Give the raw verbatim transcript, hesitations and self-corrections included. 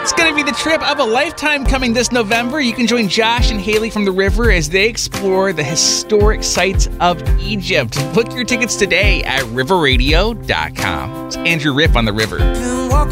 It's going to be the trip of a lifetime coming this November. You can join Josh and Haley from the River as they explore the historic sites of Egypt. Book your tickets today at river radio dot com. It's Andrew Riff on the River.